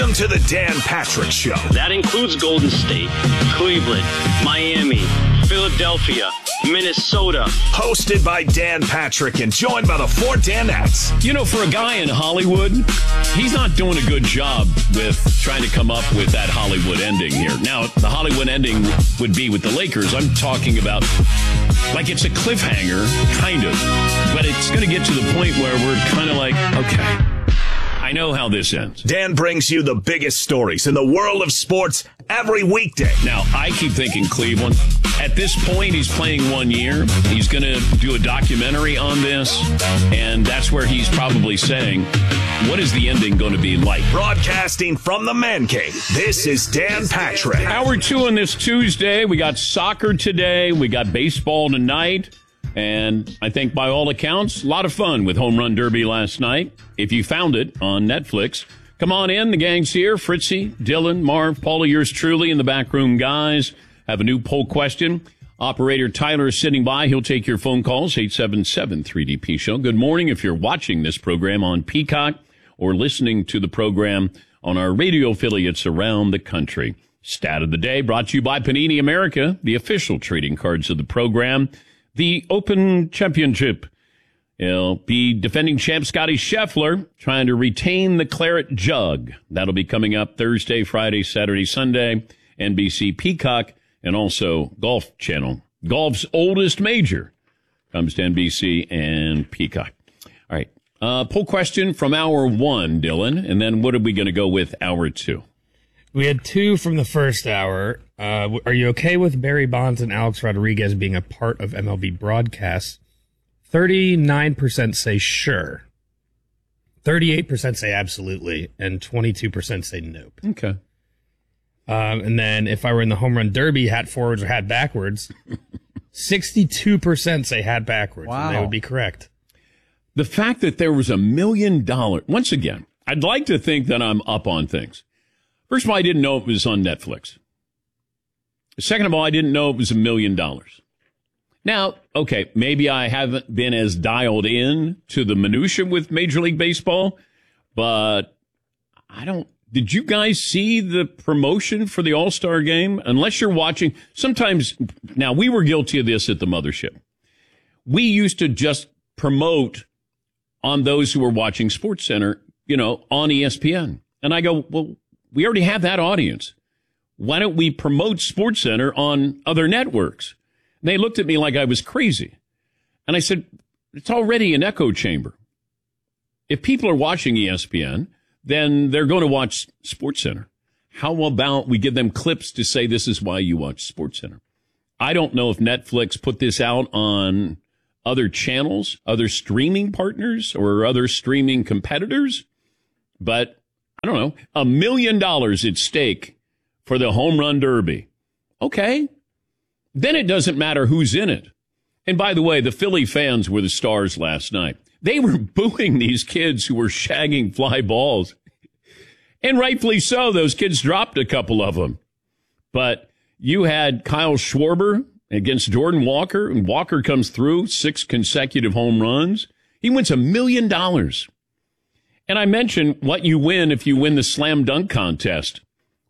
Welcome to the Dan Patrick Show. That includes Golden State, Cleveland, Miami, Philadelphia, Minnesota. Hosted by Dan Patrick and joined by the four Danettes. You know, for a guy in Hollywood, he's not doing a good job with trying to come up with that Hollywood ending here. Now, the Hollywood ending would be with the Lakers. I'm talking about like it's a cliffhanger, kind of. But it's going to get to the point where we're kind of like, okay, I know how this ends. Dan brings you the biggest stories in the world of sports every weekday. Now, I keep thinking Cleveland. At this point, he's playing 1 year. He's going to do a documentary on this, and that's where he's probably saying, what is the ending going to be like? Broadcasting from the Man Cave, this is Dan Patrick. Hour 2 on this Tuesday. We got soccer today. We got baseball tonight. And I think by all accounts, a lot of fun with Home Run Derby last night. If you found it on Netflix, come on in. The gang's here. Fritzy, Dylan, Marv, Paulie, yours truly, and the backroom guys have a new poll question. Operator Tyler is sitting by. He'll take your phone calls, 877-3DP Show. Good morning if you're watching this program on Peacock or listening to the program on our radio affiliates around the country. Stat of the day brought to you by Panini America, the official trading cards of the program. The Open Championship. It'll be defending champ Scotty Scheffler trying to retain the Claret Jug. That'll be coming up Thursday, Friday, Saturday, Sunday, NBC Peacock, and also Golf Channel. Golf's oldest major comes to NBC and Peacock. All right. Poll question from hour 1, Dylan, and then what are we going to go with hour 2? We had 2 from the first hour. Are you okay with Barry Bonds and Alex Rodriguez being a part of MLB broadcasts? 39% say sure. 38% say absolutely. And 22% say nope. Okay. And then if I were in the home run derby, hat forwards or hat backwards, 62% say hat backwards. Wow. And they would be correct. The fact that there was $1 million, once again, I'd like to think that I'm up on things. First of all, I didn't know it was on Netflix. Second of all, I didn't know it was $1 million. Now, okay, maybe I haven't been as dialed in to the minutia with Major League Baseball, but did you guys see the promotion for the All-Star game? Unless you're watching, sometimes, now we were guilty of this at the mothership. We used to just promote on those who were watching SportsCenter, on ESPN. And I go, well, we already have that audience. Why don't we promote SportsCenter on other networks? And they looked at me like I was crazy. And I said, it's already an echo chamber. If people are watching ESPN, then they're going to watch SportsCenter. How about we give them clips to say this is why you watch SportsCenter? I don't know if Netflix put this out on other channels, other streaming partners, or other streaming competitors, but I don't know, $1 million at stake for the home run derby. Okay. Then it doesn't matter who's in it. And by the way, the Philly fans were the stars last night. They were booing these kids who were shagging fly balls. And rightfully so. Those kids dropped a couple of them. But you had Kyle Schwarber against Jordan Walker, and Walker comes through 6 consecutive home runs. He wins $1 million. And I mentioned what you win if you win the slam dunk contest.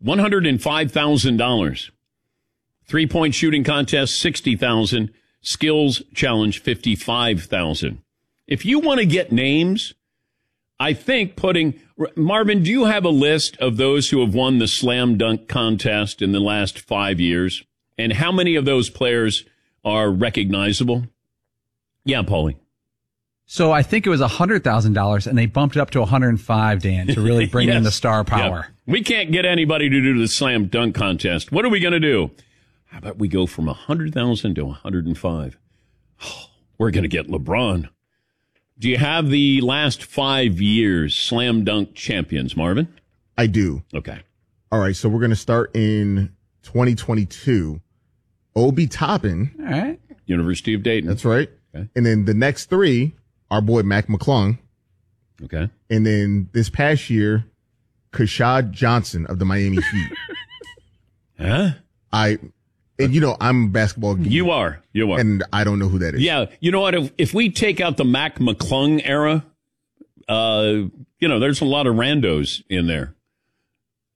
$105,000. 3-point shooting contest, $60,000. Skills challenge, $55,000. If you want to get names, I think Marvin, do you have a list of those who have won the slam dunk contest in the last 5 years? And how many of those players are recognizable? Yeah, Paulie. So I think it was $100,000, and they bumped it up to $105,000, Dan, to really bring in the star power. Yep. We can't get anybody to do the slam dunk contest. What are we going to do? How about we go from $100,000 to $105,000? Oh, we're going to get LeBron. Do you have the last 5 years slam dunk champions, Marvin? I do. Okay. All right, so we're going to start in 2022. Obi Toppin. All right. University of Dayton. That's right. Okay. And then the next 3, our boy Mac McClung. Okay. And then this past year, Kashad Johnson of the Miami Heat. Huh? I'm a basketball geek. You are. And I don't know who that is. Yeah. You know what? If we take out the Mac McClung era, there's a lot of randos in there.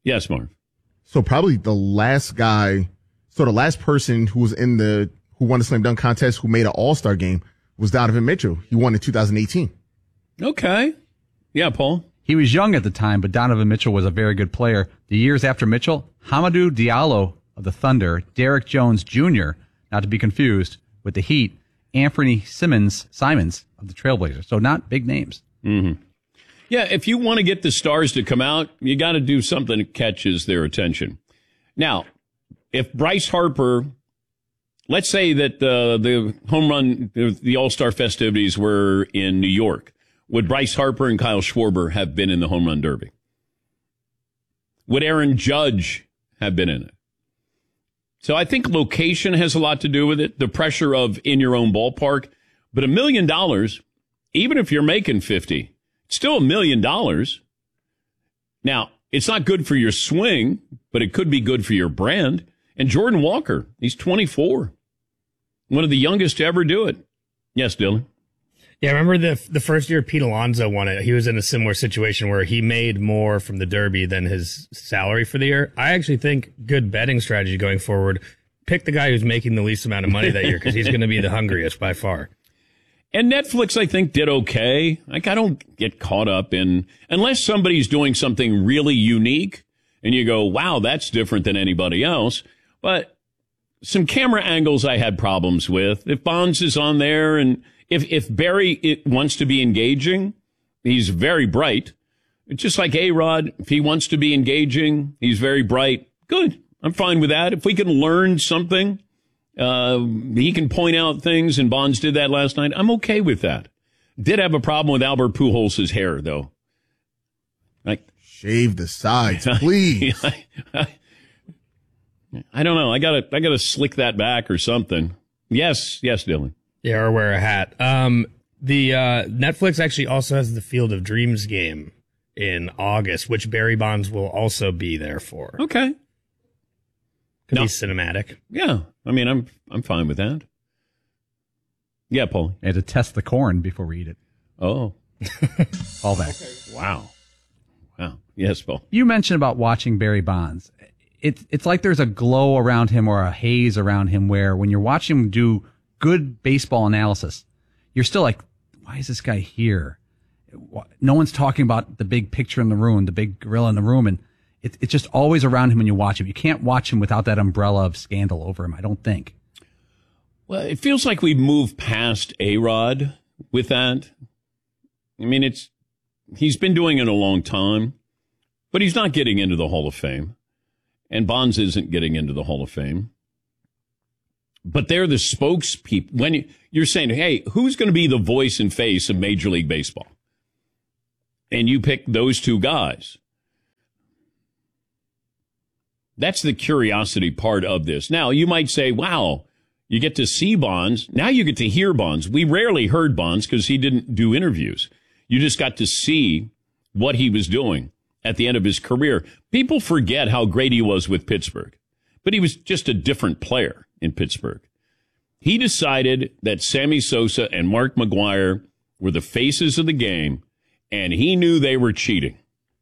Yes, Marv. So probably the last person who won the slam dunk contest who made an All-Star game was Donovan Mitchell. He won in 2018. Okay. Yeah, Paul. He was young at the time, but Donovan Mitchell was a very good player. The years after Mitchell, Hamidou Diallo of the Thunder, Derrick Jones Jr., not to be confused with the Heat, Anthony Simons of the Trailblazers. So not big names. Mm-hmm. Yeah, if you want to get the stars to come out, you got to do something that catches their attention. Now, if Bryce Harper, let's say that the home run, the All-Star festivities were in New York, would Bryce Harper and Kyle Schwarber have been in the home run derby? Would Aaron Judge have been in it? So I think location has a lot to do with it, the pressure of in your own ballpark. But $1 million, even if you're making 50, it's still $1 million. Now, it's not good for your swing, but it could be good for your brand. And Jordan Walker, he's 24, one of the youngest to ever do it. Yes, Dylan. Yeah, I remember the first year Pete Alonso won it. He was in a similar situation where he made more from the Derby than his salary for the year. I actually think good betting strategy going forward, pick the guy who's making the least amount of money that year because he's going to be the hungriest by far. And Netflix, I think, did okay. Like, I don't get caught up in, unless somebody's doing something really unique and you go, wow, that's different than anybody else. But some camera angles I had problems with. If Bonds is on there and if Barry wants to be engaging, he's very bright. It's just like A-Rod. If he wants to be engaging, he's very bright. Good. I'm fine with that. If we can learn something, he can point out things, and Bonds did that last night. I'm okay with that. Did have a problem with Albert Pujols' hair, though. Like, shave the sides, please. I don't know. I gotta slick that back or something. Yes, Dylan. Yeah, or wear a hat. The Netflix actually also has the Field of Dreams game in August, which Barry Bonds will also be there for. Okay. Could be cinematic. Yeah. I mean, I'm fine with that. Yeah, Paul. And to test the corn before we eat it. Oh. All back. Okay. Wow. Yes, Paul. You mentioned about watching Barry Bonds. It's like there's a glow around him or a haze around him where when you're watching him do good baseball analysis, you're still like, why is this guy here? No one's talking about the big picture in the room, the big gorilla in the room. And it's just always around him when you watch him. You can't watch him without that umbrella of scandal over him, I don't think. Well, it feels like we've moved past A-Rod with that. I mean, he's been doing it a long time, but he's not getting into the Hall of Fame. And Bonds isn't getting into the Hall of Fame. But they're the spokespeople. When you're saying, hey, who's going to be the voice and face of Major League Baseball? And you pick those two guys. That's the curiosity part of this. Now, you might say, wow, you get to see Bonds. Now you get to hear Bonds. We rarely heard Bonds because he didn't do interviews. You just got to see what he was doing at the end of his career. People forget how great he was with Pittsburgh, but he was just a different player in Pittsburgh. He decided that Sammy Sosa and Mark McGwire were the faces of the game, and he knew they were cheating.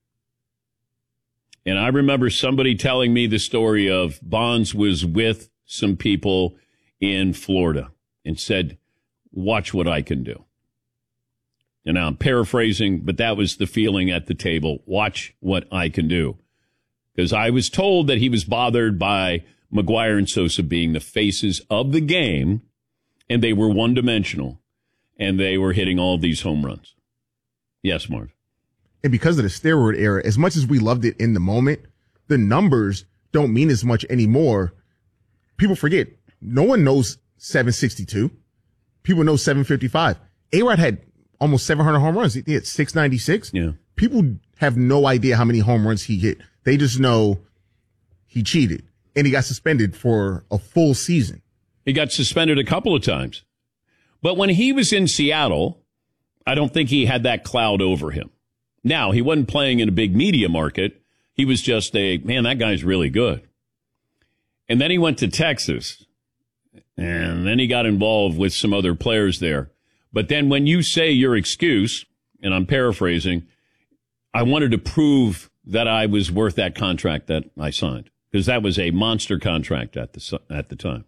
And I remember somebody telling me the story of Bonds was with some people in Florida and said, watch what I can do. And now I'm paraphrasing, but that was the feeling at the table. Watch what I can do. Because I was told that he was bothered by McGwire and Sosa being the faces of the game, and they were one-dimensional, and they were hitting all these home runs. Yes, Marv. And because of the steroid era, as much as we loved it in the moment, the numbers don't mean as much anymore. People forget. No one knows 762. People know 755. A-Rod had almost 700 home runs. He hit 696. Yeah. People have no idea how many home runs he hit. They just know he cheated, and he got suspended for a full season. He got suspended a couple of times. But when he was in Seattle, I don't think he had that cloud over him. Now, he wasn't playing in a big media market. He was just man, that guy's really good. And then he went to Texas, and then he got involved with some other players there. But then when you say your excuse, and I'm paraphrasing, I wanted to prove that I was worth that contract that I signed, because that was a monster contract at the time.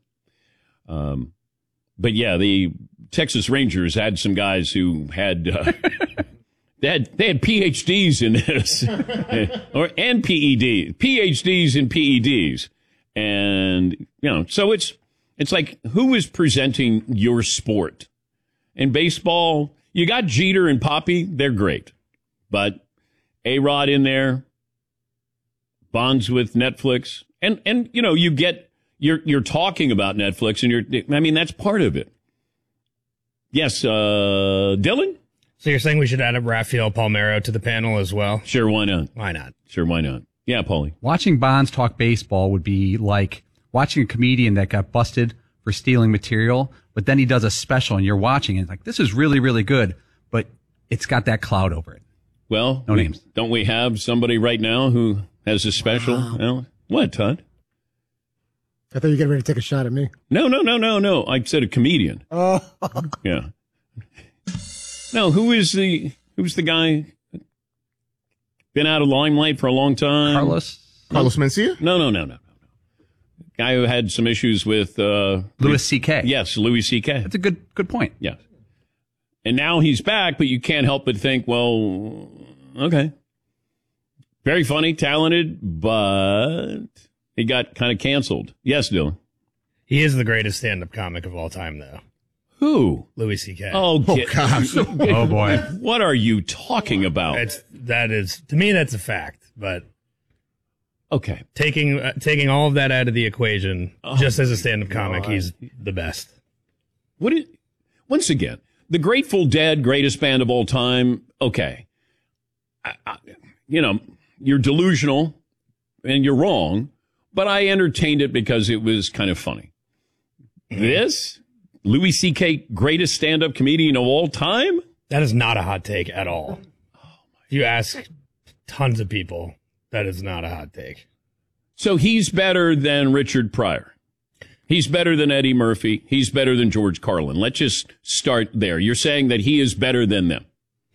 But yeah, the Texas Rangers had some guys who had they had PhDs in this, and PhDs and PEDs, and so it's like, who is presenting your sport? In baseball, you got Jeter and Poppy, they're great, but A-Rod in there, bonds with Netflix, and you get you're talking about Netflix, and that's part of it. Yes, Dylan? So you're saying we should add up Rafael Palmeiro to the panel as well? Sure, why not? Why not? Sure, why not? Yeah, Paulie. Watching Bonds talk baseball would be like watching a comedian that got busted for stealing material, but then he does a special and you're watching it like, this is really, really good, but it's got that cloud over it. Well, no names. Don't we have somebody right now who has a special? Wow. Well, what, Todd? I thought you were getting ready to take a shot at me. No. I said a comedian. Oh. Yeah. No, who's the guy been out of limelight for a long time? Carlos Mencia? No. Guy who had some issues with Louis C.K. Yes, Louis C.K. That's a good point. Yes. And now he's back, but you can't help but think, well, okay. Very funny, talented, but he got kind of canceled. Yes, Dylan. He is the greatest stand-up comic of all time, though. Who? Louis C.K. Oh gosh. Oh, boy. What are you talking about? To me, that's a fact, but okay. Taking all of that out of the equation, just as a stand-up comic, he's the best. Once again, the Grateful Dead, greatest band of all time. Okay. You're delusional and you're wrong, but I entertained it because it was kind of funny. This, Louis C.K., greatest stand-up comedian of all time? That is not a hot take at all. If you ask tons of people, that is not a hot take. So he's better than Richard Pryor. He's better than Eddie Murphy. He's better than George Carlin. Let's just start there. You're saying that he is better than them.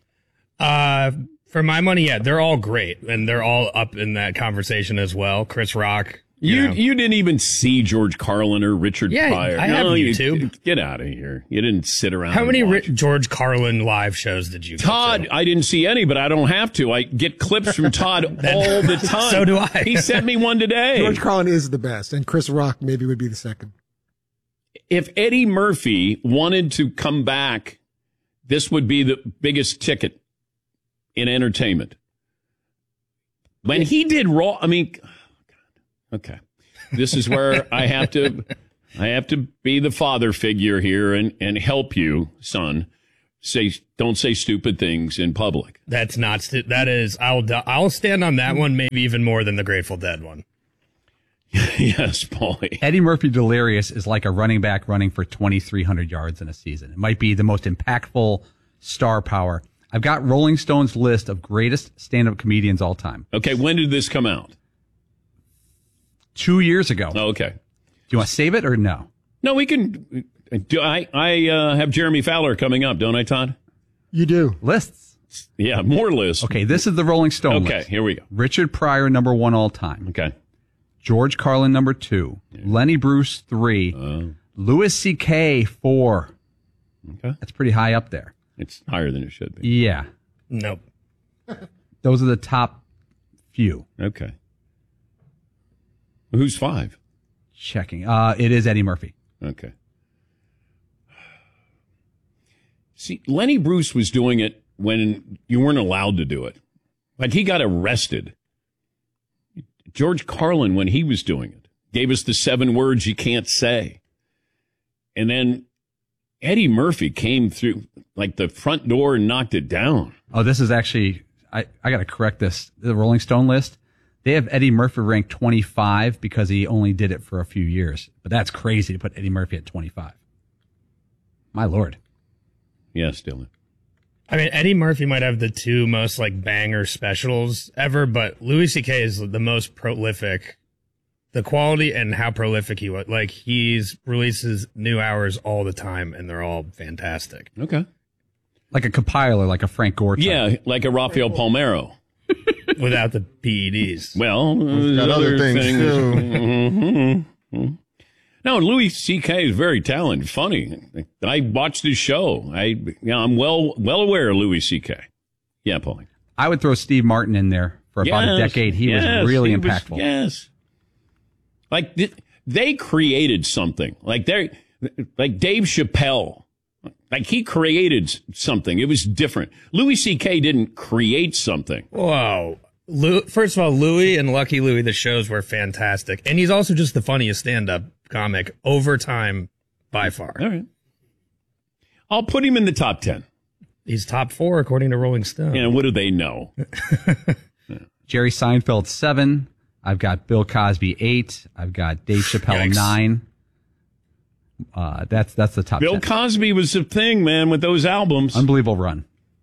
For my money, yeah, they're all great, and they're all up in that conversation as well. Chris Rock. You didn't even see George Carlin or Richard Pryor. I have YouTube. Get out of here. You didn't sit around. How many watch. George Carlin live shows did you go Todd, to? I didn't see any, but I don't have to. I get clips from Todd all the time. So do I. He sent me one today. George Carlin is the best, and Chris Rock maybe would be the second. If Eddie Murphy wanted to come back, this would be the biggest ticket in entertainment. When he did Raw, okay. This is where I have to be the father figure here and help you, son. Don't say stupid things in public. That's not. That is. I'll stand on that one. Maybe even more than the Grateful Dead one. Yes, Paulie. Eddie Murphy Delirious is like a running back running for 2,300 yards in a season. It might be the most impactful star power. I've got Rolling Stone's list of greatest stand-up comedians all time. Okay, when did this come out? 2 years ago. Oh, okay. Do you want to save it or no? No, we can. I have Jeremy Fowler coming up, don't I, Todd? You do. Lists. Yeah, more lists. Okay, this is the Rolling Stone list. Okay, here we go. Richard Pryor, number 1 all time. Okay. George Carlin, number 2. Yeah. Lenny Bruce, 3. Louis C.K., 4. Okay. That's pretty high up there. It's higher than it should be. Yeah. Nope. Those are the top few. Okay. Who's 5? Checking. It is Eddie Murphy. Okay. See, Lenny Bruce was doing it when you weren't allowed to do it. Like, he got arrested. George Carlin, when he was doing it, gave us the 7 words you can't say. And then Eddie Murphy came through like the front door and knocked it down. Oh, this is actually, I got to correct this. The Rolling Stone list, they have Eddie Murphy ranked 25 because he only did it for a few years. But that's crazy to put Eddie Murphy at 25. My Lord. Yes, Dylan. I mean, Eddie Murphy might have the 2 most banger specials ever, but Louis C.K. is the most prolific. The quality and how prolific he was. He's releases new hours all the time, and they're all fantastic. Okay. Like a compiler, like a Frank Gore type. Yeah, like a Rafael Palmeiro. without the PEDs. Well, there's got other things, too. Mhm. No, Louis C.K. is very talented, funny. I watched his show. I'm well aware of Louis C.K. Yeah, Paulie. I would throw Steve Martin in there for about a decade. He was really impactful. Yes. Like they created something. Like Dave Chappelle. Like he created something. It was different. Louis C.K. didn't create something. Whoa. First of all, Louis and Lucky Louie, the shows were fantastic. And he's also just the funniest stand-up comic over time by far. All right. I'll put him in the top 10. He's top 4 according to Rolling Stone. And what do they know? Jerry Seinfeld 7. I've got Bill Cosby 8. I've got Dave Chappelle 9. That's the top. Bill 10. Cosby was the thing, man, with those albums. Unbelievable run.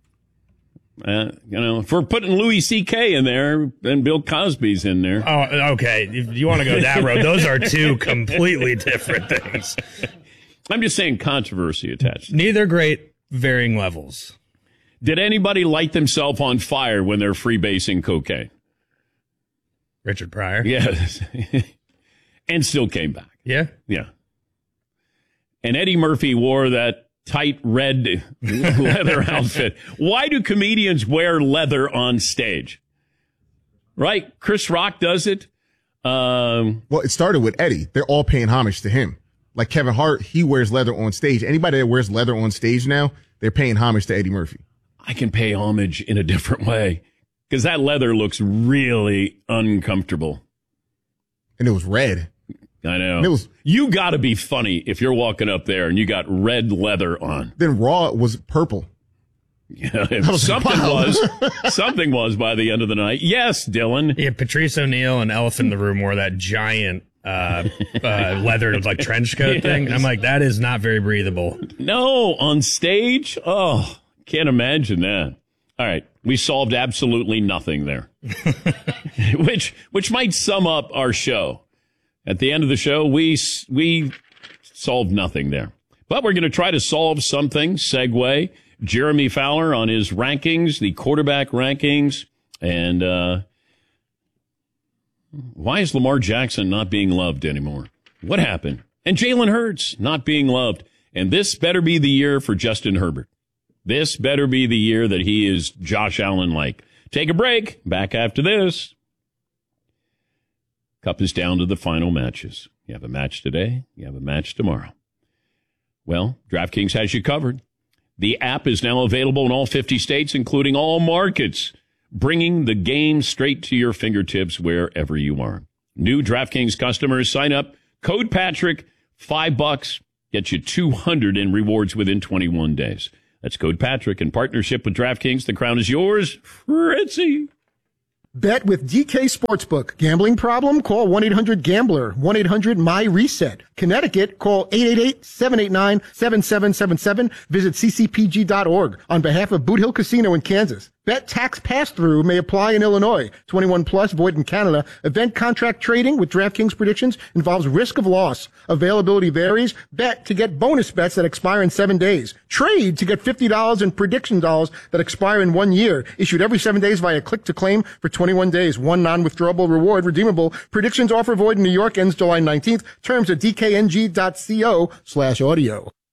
If we're putting Louis C.K. in there, then Bill Cosby's in there. Oh, okay. If you want to go that road, those are two completely different things. I'm just saying controversy attached. Neither great, varying levels. Did anybody light themselves on fire when they're freebasing cocaine? Richard Pryor. Yes. And still came back. Yeah. Yeah. And Eddie Murphy wore that tight red leather outfit. Why do comedians wear leather on stage? Right? Chris Rock does it. Well, it started with Eddie. They're all paying homage to him. Like Kevin Hart, he wears leather on stage. Anybody that wears leather on stage now, they're paying homage to Eddie Murphy. I can pay homage in a different way because that leather looks really uncomfortable. And it was red. I know. You got to be funny if you're walking up there and you got red leather on. Then Raw was purple. Yeah, something was by the end of the night. Yes, Dylan. Yeah, Patrice O'Neal and Elephant in the Room wore that giant leather like trench coat thing. And I'm like, that is not very breathable. No, on stage? Oh, can't imagine that. All right, we solved absolutely nothing there, which might sum up our show. At the end of the show, we solved nothing there. But we're going to try to solve something. Segue. Jeremy Fowler on his rankings, the quarterback rankings. And why is Lamar Jackson not being loved anymore? What happened? And Jalen Hurts not being loved. And this better be the year for Justin Herbert. This better be the year that he is Josh Allen-like. Take a break. Back after this. Cup is down to the final matches. You have a match today. You have a match tomorrow. Well, DraftKings has you covered. The app is now available in all 50 states, including all markets, bringing the game straight to your fingertips wherever you are. New DraftKings customers sign up. Code Patrick, $5, gets you $200 in rewards within 21 days. That's Code Patrick in partnership with DraftKings. The crown is yours, Fritzy. Bet with DK Sportsbook. Gambling problem? Call 1-800-GAMBLER. 1-800-MY-RESET. Connecticut, call 888-789-7777. Visit ccpg.org. On behalf of Boot Hill Casino in Kansas. Bet tax pass-through may apply in Illinois. 21 plus, void in Canada. Event contract trading with DraftKings predictions involves risk of loss. Availability varies. Bet to get bonus bets that expire in 7 days. Trade to get $50 in prediction dollars that expire in 1 year. Issued every 7 days via click to claim for 21 days. One non-withdrawable reward redeemable. Predictions offer void in New York ends July 19th. Terms at dkng.co/audio.